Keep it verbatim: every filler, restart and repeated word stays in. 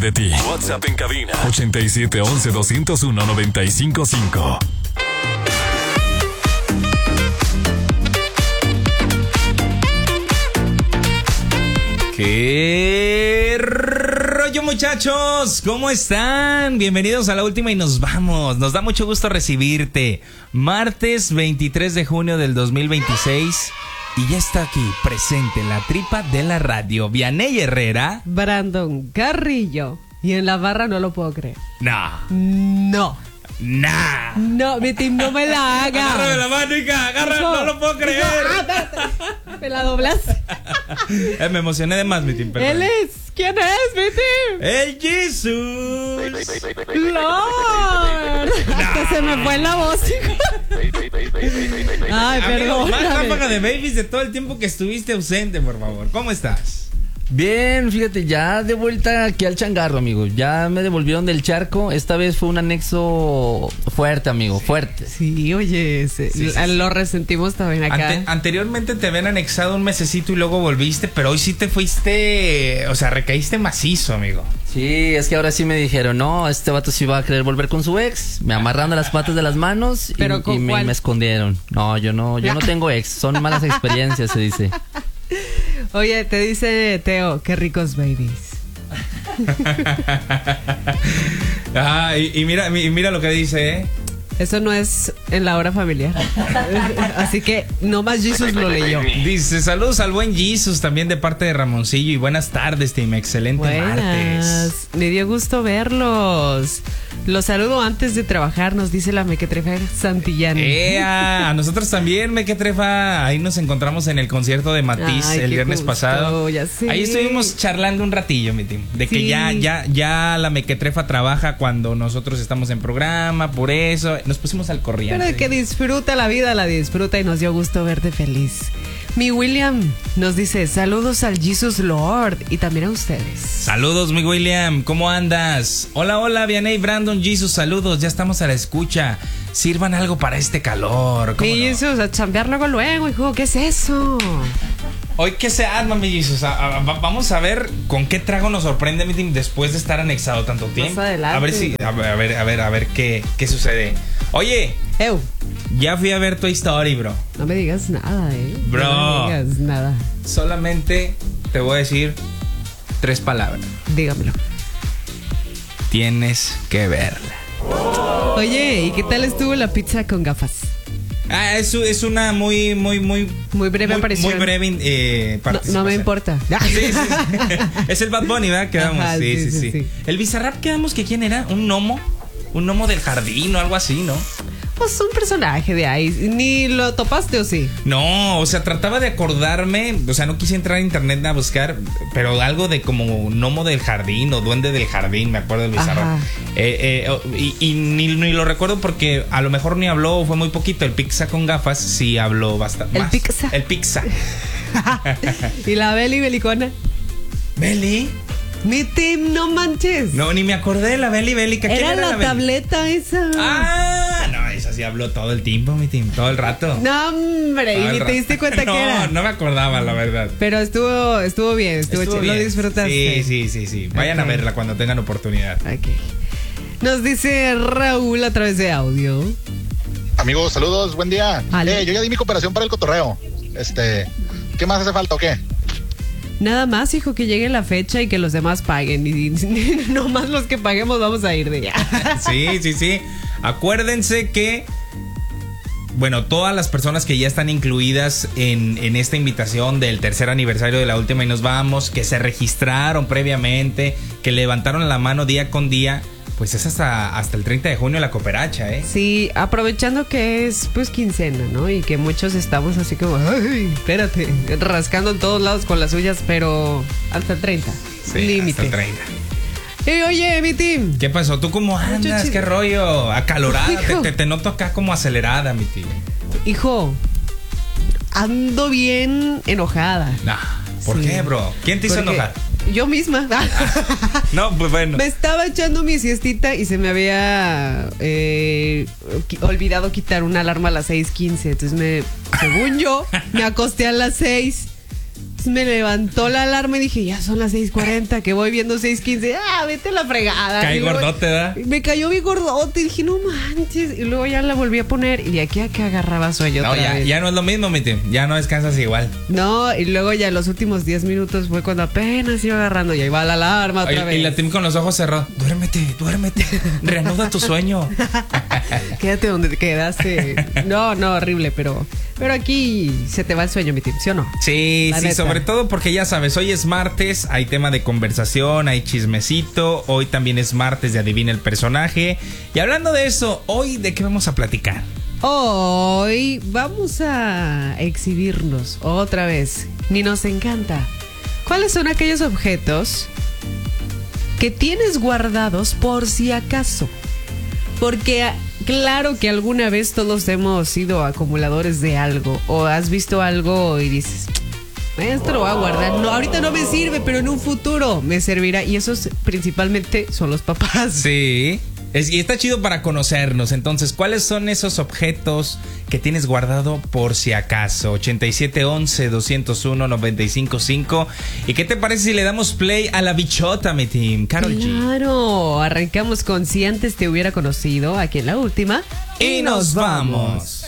De ti. WhatsApp en cabina ochenta y siete once doscientos uno noventa y cinco cinco. ¿Qué rollo, muchachos? ¿Cómo están? Bienvenidos a la última y nos vamos. Nos da mucho gusto recibirte. Martes veintitrés de junio del dos mil veintiséis. Y ya está aquí, presente en la tripa de la radio, Vianey Herrera, Brandon Carrillo. Y en la barra no lo puedo creer. No. No. Nah. No, mi team no me la haga. Agárrame la mano, hija. Agárrame, no, no lo puedo creer. No, ah, me la doblaste. eh, me emocioné de más, mi team. Perdón. Él es. ¿Quién es, mi team? El Jesús. Lord. Hasta se me fue la voz, hijo. Ay, perdón. Más ráfaga de babies de todo el tiempo que estuviste ausente, por favor. ¿Cómo estás? Bien, fíjate, ya de vuelta aquí al changarro, amigo. Ya me devolvieron del charco. Esta vez fue un anexo fuerte, amigo, sí. fuerte. Sí, oye, sí, sí, sí, lo resentimos también acá. Ante, anteriormente te habían anexado un mesecito y luego volviste, pero hoy sí te fuiste, o sea, recaíste macizo, amigo. Sí, es que ahora sí me dijeron, no, este vato sí va a querer volver con su ex. Me amarraron de las patas de las manos ¿Pero y, con y me, me escondieron. No, yo no, yo no tengo ex, son malas experiencias, se dice. Oye, te dice Teo, qué ricos babies. ah, y, y mira, y mira lo que dice, ¿eh? Eso no es en la hora familiar. Así que nomás Jesus lo leyó. Dice, saludos al buen Jesus también de parte de Ramoncillo. Y buenas tardes, Tim. Excelente buenas. martes. Me dio gusto verlos. Los saludo antes de trabajar, nos dice la Mequetrefa Santillana. ¡Ea! A nosotros también, Mequetrefa. Ahí nos encontramos en el concierto de Matiz. Ay, el viernes gusto, pasado. Ya sé. Ahí estuvimos charlando un ratillo, mi Tim. De sí. que ya, ya, ya la Mequetrefa trabaja cuando nosotros estamos en programa, por eso nos pusimos al corriente. Pero que disfruta la vida, la disfruta y nos dio gusto verte feliz. Mi William nos dice, saludos al Jesus Lord y también a ustedes. Saludos, mi William, ¿cómo andas? Hola, hola, Vianey, Brandon, Jesus, saludos, ya estamos a la escucha. Sirvan algo para este calor. Mi no? Jesus, a chambear luego, luego, hijo, ¿qué es eso? Hoy que se arma, mi Jesus. A, a, vamos a ver con qué trago nos sorprende, mi team, después de estar anexado tanto tiempo. Más adelante. A ver si, a ver, a ver, a ver, a ver qué, qué sucede. Oye, Ew. ya fui a ver Toy Story, bro. No me digas nada, eh. Bro. No me digas nada. Solamente te voy a decir tres palabras. Dígamelo. Tienes que verla. Oye, ¿y qué tal estuvo la pizza con gafas? Ah, es, es una muy, muy, muy... Muy breve muy, aparición. Muy breve eh, participación. No, no me importa. Sí, sí, sí. Es el Bad Bunny, ¿verdad? Quedamos. Ajá, sí, sí, sí, sí, sí, sí. El Bizarrap, quedamos que quién era, un gnomo. Un gnomo del jardín o algo así, ¿no? Pues un personaje de ahí. ¿Ni lo topaste o sí? No, o sea, trataba de acordarme. O sea, no quise entrar a internet a buscar, pero algo de como gnomo del jardín o duende del jardín, me acuerdo del Bizarrap. Eh, eh, y y ni, ni lo recuerdo porque a lo mejor ni habló, fue muy poquito. El Pizza con gafas sí habló bastante. El más. Pizza. El Pizza. ¿Y la Beli Belicona? ¿Beli? Mi team, no manches. No, ni me acordé de la Beli Bélica. ¿Quién era, era la, la Beli? tableta esa. Ah, no, esa sí habló todo el tiempo, mi team, todo el rato. No, hombre, y ni te diste cuenta no, que era. No, no me acordaba, la verdad. Pero estuvo, estuvo bien, estuvo, estuvo chido. Lo disfrutaste. Sí, sí, sí, sí. Vayan okay. a verla cuando tengan oportunidad. Ok. Nos dice Raúl a través de audio. Amigos, saludos, buen día. Eh, yo ya di mi cooperación para el cotorreo. Este, ¿qué más hace falta o qué? Nada más, hijo, que llegue la fecha y que los demás paguen. Y, y no más los que paguemos vamos a ir de ya. Sí, sí, sí. Acuérdense que, bueno, todas las personas que ya están incluidas en, en esta invitación del tercer aniversario de La Última y Nos Vamos, que se registraron previamente, que levantaron la mano día con día, pues es hasta, hasta el treinta de junio la cooperacha, ¿eh? Sí, aprovechando que es pues quincena, ¿no? Y que muchos estamos así como, ay, espérate, rascando en todos lados con las suyas, pero hasta el treinta. Sí, límite. Hasta el treinta. Y oye, mi team. ¿Qué pasó? ¿Tú cómo andas? ¿Qué rollo? Acalorada, te, te, te noto acá como acelerada, mi team. Hijo, ando bien enojada. Nah, ¿por sí. qué, bro? ¿Quién te hizo Porque enojar? Yo misma. No, pues bueno. Me estaba echando mi siestita y se me había eh, olvidado quitar una alarma a las seis quince. Entonces me, según yo, me acosté a las seis. me levantó la alarma y dije, ya son las seis cuarenta, que voy viendo seis quince. Ah, vete a la fregada. Cae y luego, gordote, ¿verdad? Me cayó bien gordote y dije, no manches. Y luego ya la volví a poner y de aquí a que agarraba sueño. No, otra ya, vez. ya no es lo mismo, mi tío. Ya no descansas igual. No, y luego ya los últimos diez minutos fue cuando apenas iba agarrando y ahí va la alarma otra Oye, vez. y la Tim con los ojos cerrados. Duérmete, duérmete. Reanuda tu sueño. Quédate donde te quedaste. No, no, horrible, pero, pero aquí se te va el sueño, mi Tim, ¿sí o no? Sí, La sí, neta. sobre todo porque ya sabes, hoy es martes, hay tema de conversación, hay chismecito, hoy también es martes de Adivina el Personaje. Y hablando de eso, hoy ¿de qué vamos a platicar? Hoy vamos a exhibirnos otra vez. Ni nos encanta. ¿Cuáles son aquellos objetos que tienes guardados por si acaso? Porque claro que alguna vez todos hemos sido acumuladores de algo. O has visto algo y dices, esto lo voy a guardar. No, ahorita no me sirve, pero en un futuro me servirá. Y esos principalmente son los papás. Sí. Es, y está chido para conocernos. Entonces, ¿cuáles son esos objetos que tienes guardado por si acaso? ochenta y siete once doscientos uno noventa y cinco cinco. ¿Y qué te parece si le damos play a la bichota, mi team? Karol G. Claro, arrancamos con Si antes te hubiera conocido, aquí en la última. Y nos vamos.